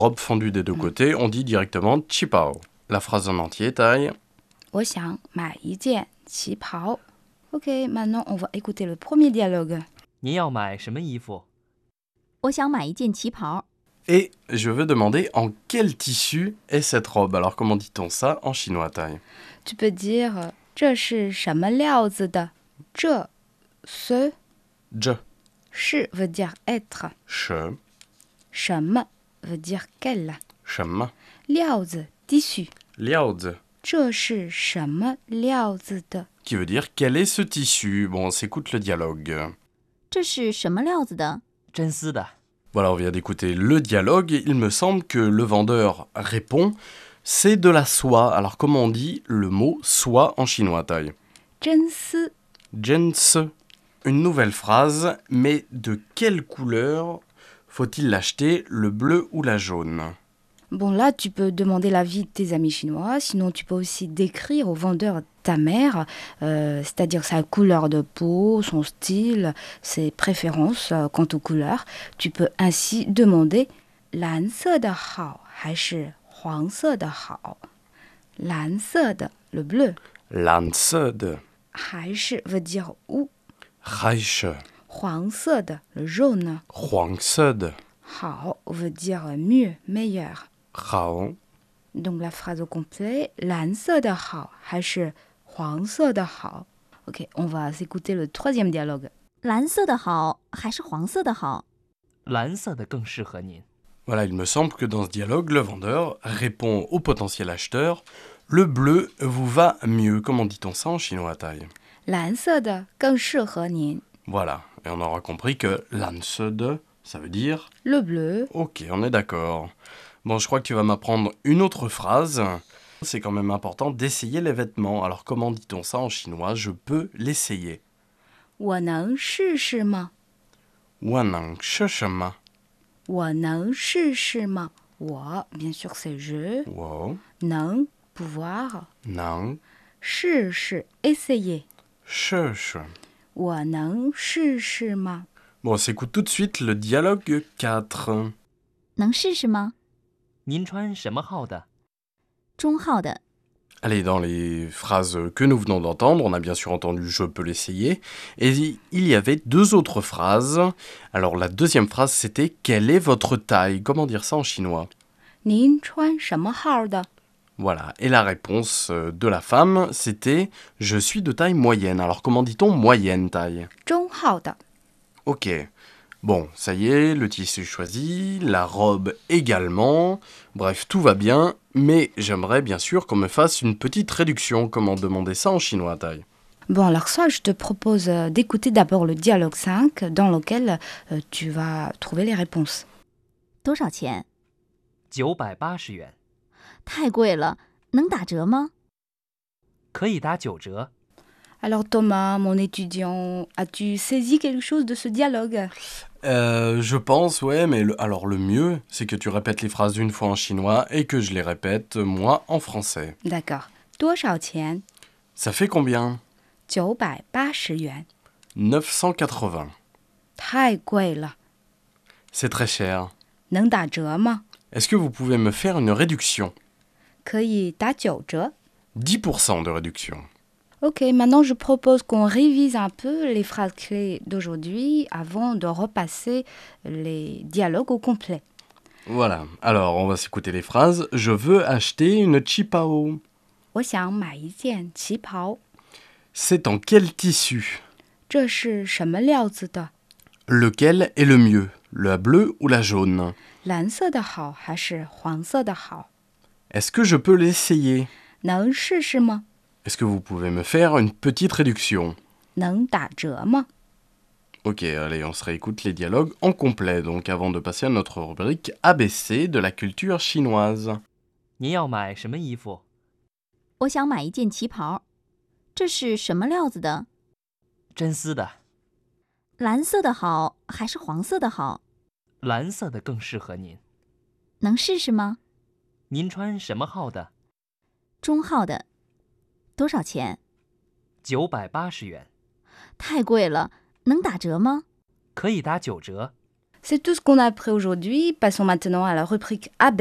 Robe fondue des deux côtés, on dit directement qipao. La phrase en entier, taille. 我想买一件旗袍。Ok, maintenant on va écouter le premier dialogue. 您要买什么衣服？ 我想买一件旗袍。 Et je veux demander en quel tissu est cette robe. Alors comment dit-on ça en chinois, taille? Tu peux dire 这是什么料子的？这 ce Je, 是 veut dire être. che, 什么 veut dire quel. shem, 料子 tissu. liaozi, 这是什么料子的？ qui veut dire quel est ce tissu. Bon, on s'écoute le dialogue. 这是什么料子的？ 真丝的。 Voilà, on vient d'écouter le dialogue. Il me semble que le vendeur répond, c'est de la soie. Alors comment on dit le mot soie en chinois, taille? 真丝 Jense. Une nouvelle phrase, mais de quelle couleur faut-il l'acheter, le bleu ou la jaune? Bon, là, tu peux demander l'avis de tes amis chinois. Sinon, tu peux aussi décrire au vendeur ta mère, c'est-à-dire sa couleur de peau, son style, ses préférences quant aux couleurs. Tu peux ainsi demander 蓝色的好还是黄色的好？蓝色的 le bleu, Lansed, 还是 veut dire ou, Reich, 黄色的 le jaune, Huangsed, 好 veut dire mieux, meilleur. Rao. Donc la phrase au complet, 蓝色的好还是黄色的好？ Ok, on va s'écouter le troisième dialogue. 蓝色的好还是黄色的好？ 蓝色的更适合您。 Voilà, il me semble que dans ce dialogue, le vendeur répond au potentiel acheteur, le bleu vous va mieux. Comment dit-on ça en chinois, taille? 蓝色的更适合您。 Voilà, et on aura compris que lansed, ça veut dire... Le bleu, Ok, on est d'accord. Bon, je crois que tu vas m'apprendre une autre phrase. C'est quand même important d'essayer les vêtements. Alors comment dit-on ça en chinois? Je peux l'essayer. 我能试试吗？ Wanang sheshema. 我能试试吗？我 bien sûr c'est je, Wow. 能 pouvoir, Nang 试试 essayer. shesh. 我能试试吗？ Bon, on s'écoute tout de suite le dialogue 4. 能试试吗？ 您穿什么号的？ 中号的。 Allez, dans les phrases que nous venons d'entendre, on a bien sûr entendu je peux l'essayer. Et il y avait deux autres phrases. Alors la deuxième phrase c'était quelle est votre taille? Comment dire ça en chinois? 您穿什么号的？ Voilà. Et la réponse de la femme c'était je suis de taille moyenne. Alors comment dit-on moyenne taille? 中号的。 Ok. Bon, ça y est, le tissu choisi, la robe également. Bref, tout va bien, mais j'aimerais bien sûr qu'on me fasse une petite réduction. Comment demander ça en chinois, taille? Bon, alors ça, je te propose d'écouter d'abord le dialogue 5 dans lequel tu vas trouver les réponses. 多少钱？ 980元， 太贵了，能打折吗？ 可以打9折。 Alors Thomas, mon étudiant, as-tu saisi quelque chose de ce dialogue? Je pense, ouais, mais alors le mieux, c'est que tu répètes les phrases une fois en chinois et que je les répète, moi, en français. D'accord. 多少钱？ Ça fait combien? 980元。 980. 太贵了， C'est très cher. 能打折吗？ Est-ce que vous pouvez me faire une réduction? 可以打9折。 10% de réduction. Ok, maintenant je propose qu'on révise un peu les phrases clés d'aujourd'hui avant de repasser les dialogues au complet. Voilà, alors on va s'écouter les phrases. Je veux acheter une qipao. 我想买一件旗袍， C'est en quel tissu? 这是什么料子的？ Lequel est le mieux? La bleue ou la jaune? 蓝色的好还是黄色的好？ Est-ce que je peux l'essayer? 能试试吗？ Est-ce que vous pouvez me faire une petite réduction? 能打折吗？ Ok, allez, on se réécoute les dialogues en complet, donc avant de passer à notre rubrique ABC de la culture chinoise. 您要买什么衣服？ 我想买一件旗袍。这是什么料子的？ 真丝的。 蓝色的好还是黄色的好？ 蓝色的更适合您。 能试试吗？ 您穿什么号的？ 中号的。多少钱 980元， 太贵了，能打折吗？ 可以打9折。 C'est tout ce qu'on a appris aujourd'hui. Passons maintenant à la rubrique AB.